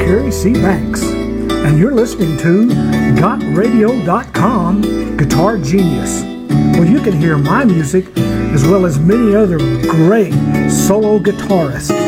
Kerry C. Banks, and you're listening to GotRadio.com Guitar Genius, where you can hear my music as well as many other great solo guitarists.